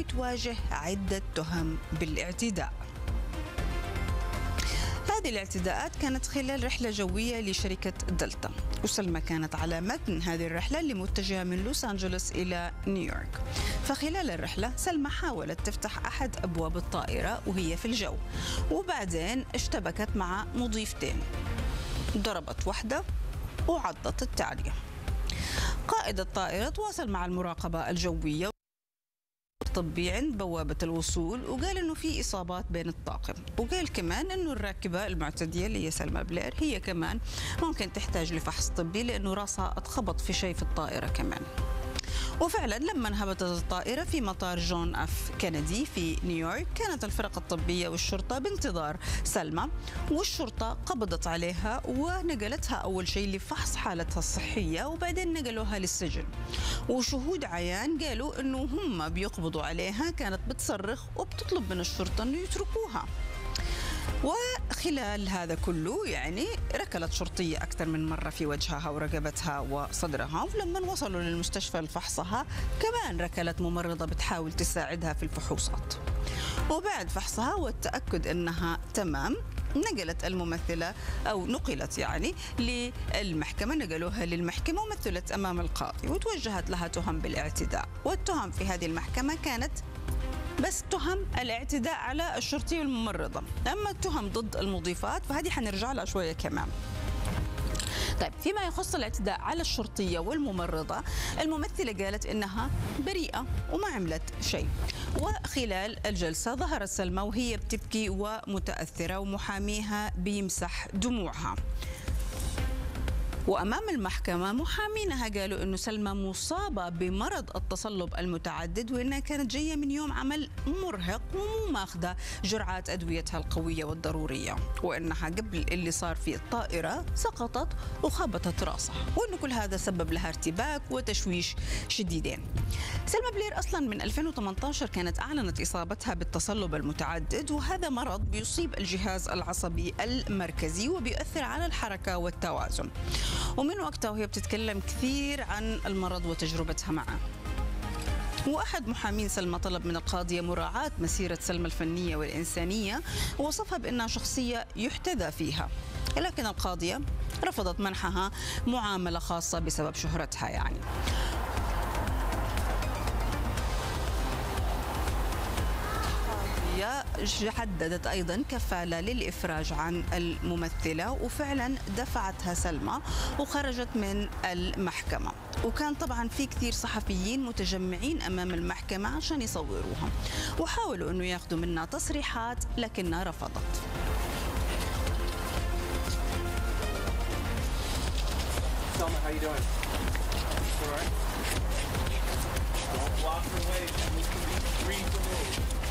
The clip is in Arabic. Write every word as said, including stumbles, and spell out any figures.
وبتواجه عدة تهم بالاعتداء. هذه الاعتداءات كانت خلال رحلة جوية لشركة دلتا، وسلمى كانت على متن هذه الرحلة اللي متجهة من لوس أنجلوس إلى نيويورك. فخلال الرحلة سلمى حاولت تفتح أحد أبواب الطائرة وهي في الجو، وبعدين اشتبكت مع مضيفتين، ضربت واحدة وعضت التالية. قائد الطائرة تواصل مع المراقبة الجوية الطبي عند بوابة الوصول، وقال انه في اصابات بين الطاقم، وقال كمان انه الراكبة المعتدية اللي هي سلمى بلير هي كمان ممكن تحتاج لفحص طبي لانه راسها اتخبط في شيء في الطائرة كمان. وفعلا لما هبطت الطائرة في مطار جون اف كندي في نيويورك، كانت الفرق الطبية والشرطة بانتظار سلمى، والشرطة قبضت عليها ونقلتها أول شيء لفحص حالتها الصحية، وبعدين نقلوها للسجن. وشهود عيان قالوا أنه هم بيقبضوا عليها كانت بتصرخ وبتطلب من الشرطة أنه يتركوها. وخلال هذا كله يعني ركلت شرطية أكثر من مرة في وجهها ورقبتها وصدرها، ولما وصلوا للمستشفى لفحصها كمان ركلت ممرضة بتحاول تساعدها في الفحوصات. وبعد فحصها والتأكد أنها تمام، نقلت الممثلة أو نقلت يعني للمحكمة، نقلوها للمحكمة ومثلت أمام القاضي، وتوجهت لها تهم بالاعتداء. والتهم في هذه المحكمة كانت بس تهم الاعتداء على الشرطي والممرضة، أما التهم ضد المضيفات فهذه حنرجع لها شوية كمان. طيب، فيما يخص الاعتداء على الشرطية والممرضة، الممثلة قالت إنها بريئة وما عملت شيء. وخلال الجلسة ظهرت سلمى وهي بتبكي ومتأثرة، ومحاميها بيمسح دموعها. وأمام المحكمة محامينها قالوا أنه سلمى مصابة بمرض التصلب المتعدد، وأنها كانت جاية من يوم عمل مرهق ومو ماخذة جرعات أدويتها القوية والضرورية، وأنها قبل اللي صار في الطائرة سقطت وخبطت راسها، وأنه كل هذا سبب لها ارتباك وتشويش شديدين. سلمى بلير أصلا من ألفين وثمانية عشر كانت أعلنت إصابتها بالتصلب المتعدد، وهذا مرض بيصيب الجهاز العصبي المركزي وبيؤثر على الحركة والتوازن. ومن وقتها وهي بتتكلم كثير عن المرض وتجربتها معه. وأحد محامين سلمى طلب من القاضية مراعاة مسيرة سلمى الفنية والإنسانية، ووصفها بأنها شخصية يحتذى فيها، لكن القاضية رفضت منحها معاملة خاصة بسبب شهرتها يعني. حددت أيضا كفالة للإفراج عن الممثلة، وفعلا دفعتها سلمى وخرجت من المحكمة. وكان طبعا في كثير صحفيين متجمعين أمام المحكمة عشان يصوروها، وحاولوا أنه ياخذوا منها تصريحات لكنها رفضت. Selma, how you doing? All right. Don't block her way. She needs to be free to move.